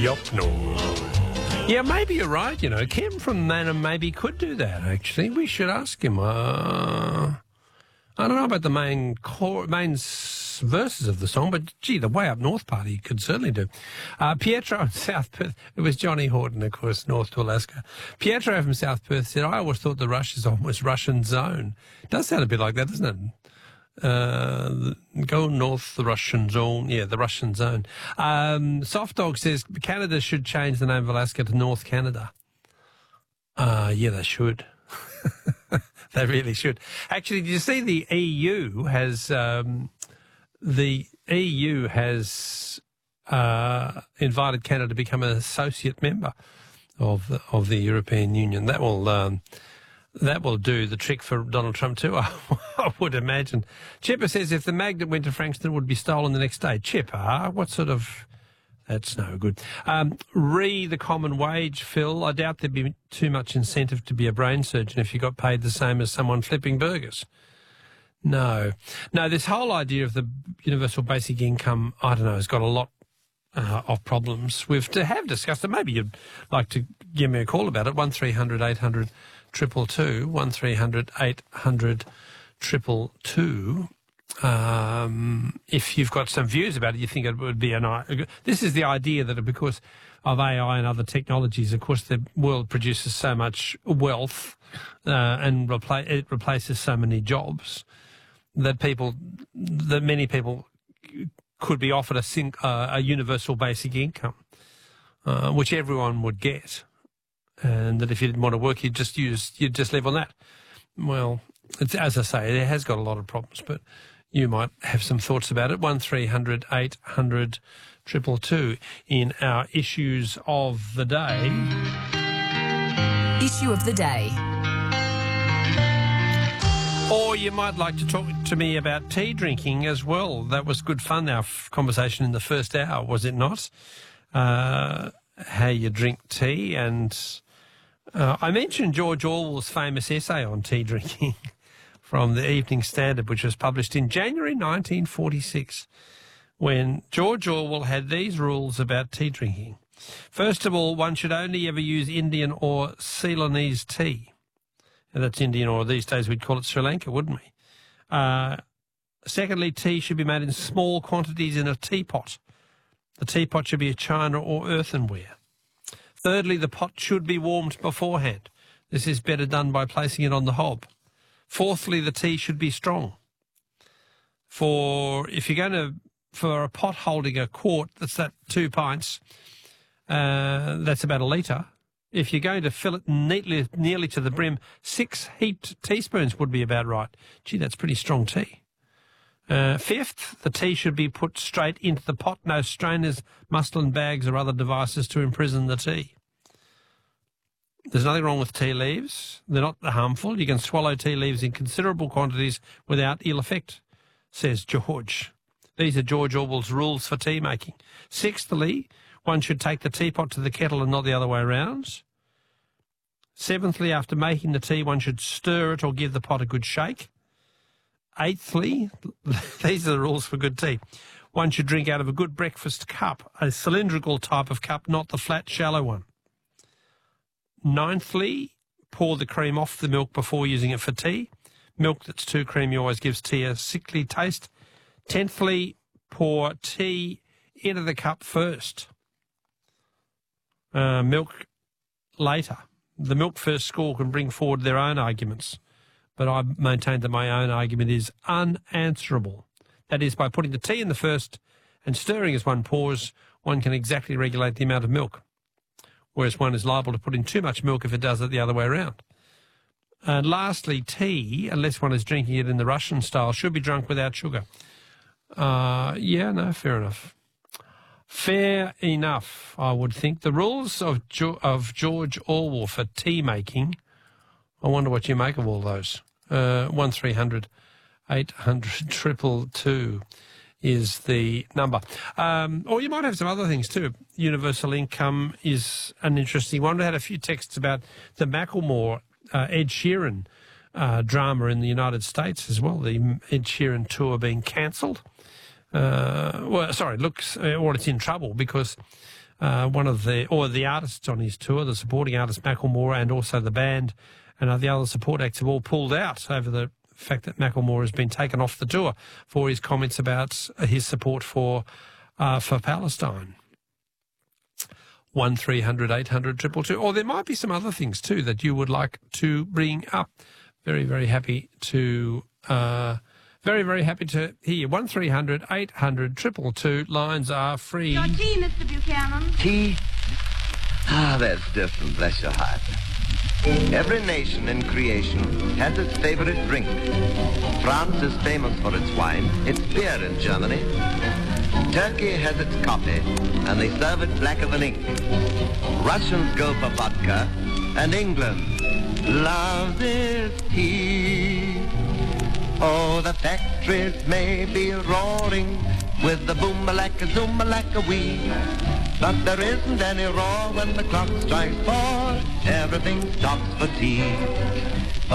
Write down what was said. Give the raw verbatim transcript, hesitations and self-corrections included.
Yup, no. Yeah, maybe you're right, you know. Kim from Manham maybe could do that, actually. We should ask him. Uh, I don't know about the main core, main s- verses of the song, but, gee, the Way Up North part he could certainly do. Uh, Pietro in South Perth, it was Johnny Horton, of course, north to Alaska. Pietro from South Perth said, I always thought the Rush song was Russian Zone. It does sound a bit like that, doesn't it? Uh, go north, the Russian zone. Yeah, the Russian zone. Um, Soft Dog says Canada should change the name of Alaska to North Canada. Uh, yeah, they should. They really should. Actually, did you see the E U has, um, the E U has, uh, invited Canada to become an associate member of the, of the European Union. That will, um, That will do the trick for Donald Trump too, I would imagine. Chipper says if the magnet went to Frankston, it would be stolen the next day. Chipper, what sort of... That's no good. Um, re the common wage, Phil. I doubt there'd be too much incentive to be a brain surgeon if you got paid the same as someone flipping burgers. No. No, this whole idea of the universal basic income, I don't know, has got a lot uh, of problems. We've to have discussed it. Maybe you'd like to give me a call about it, one three hundred eight hundred triple two, one three hundred eight hundred triple two. Um, if you've got some views about it, you think it would be an... This is the idea that because of A I and other technologies, of course, the world produces so much wealth uh, and repla- it replaces so many jobs that people, that many people could be offered a, sing, uh, a universal basic income, uh, which everyone would get. And that if you didn't want to work, you'd just use, you'd just live on that. Well, it's, as I say, it has got a lot of problems, but you might have some thoughts about it. One three hundred eight hundred triple two in our issues of the day. Issue of the day. Or you might like to talk to me about tea drinking as well. That was good fun, our f- conversation in the first hour, was it not? Uh, how you drink tea and... Uh, I mentioned George Orwell's famous essay on tea drinking from the Evening Standard, which was published in January nineteen forty-six, when George Orwell had these rules about tea drinking. First of all, one should only ever use Indian or Ceylonese tea. And that's Indian, or these days we'd call it Sri Lanka, wouldn't we? Uh, secondly, tea should be made in small quantities in a teapot. The teapot should be a china or earthenware. Thirdly, the pot should be warmed beforehand. This is better done by placing it on the hob. Fourthly, the tea should be strong. For if you're going to, for a pot holding a quart, that's that two pints, uh, that's about a litre. If you're going to fill it neatly, nearly to the brim, six heaped teaspoons would be about right. Gee, that's pretty strong tea. Uh, fifth, the tea should be put straight into the pot. No strainers, muslin bags or other devices to imprison the tea. There's nothing wrong with tea leaves. They're not harmful. You can swallow tea leaves in considerable quantities without ill effect, says George. These are George Orwell's rules for tea making. Sixthly, one should take the teapot to the kettle and not the other way around. Seventhly, after making the tea, one should stir it or give the pot a good shake. Eighthly, these are the rules for good tea. One should drink out of a good breakfast cup, a cylindrical type of cup, not the flat, shallow one. Ninthly, pour the cream off the milk before using it for tea. Milk that's too creamy always gives tea a sickly taste. Tenthly, pour tea into the cup first. Uh, milk later. The milk first score can bring forward their own arguments, but I maintain that my own argument is unanswerable. That is, by putting the tea in the first and stirring as one pours, one can exactly regulate the amount of milk, whereas one is liable to put in too much milk if it does it the other way around. And lastly, tea, unless one is drinking it in the Russian style, should be drunk without sugar. Uh, yeah, no, fair enough. Fair enough, I would think. The rules of, jo- of George Orwell for tea making, I wonder what you make of all those. Uh, one three hundred eight hundred triple two is the number. Um, or you might have some other things too. Universal income is an interesting one. We had a few texts about the Macklemore, uh, Ed Sheeran uh, drama in the United States as well. The Ed Sheeran tour being cancelled. Uh, well, sorry, looks, uh, or it's in trouble because uh, one of the, or the artists on his tour, the supporting artist Macklemore and also the band and uh, the other support acts have all pulled out over the fact that Macklemore has been taken off the tour for his comments about his support for uh, for Palestine. one three hundred eight hundred two two two. Or there might be some other things too that you would like to bring up. Very, very happy to... Uh, Very, very happy to hear. one three hundred eight hundred two two two. Lines are free. Your tea, Mister Buchanan. Tea? Ah, that's different, bless your heart. Every nation in creation has its favorite drink. France is famous for its wine. It's beer in Germany. Turkey has its coffee, and they serve it blacker than ink. Russians go for vodka, and England loves its tea. Oh, the factories may be roaring with the boom-a-lacka, zoom-a-lacka-wee, but there isn't any roar when the clock strikes four. Everything stops for tea.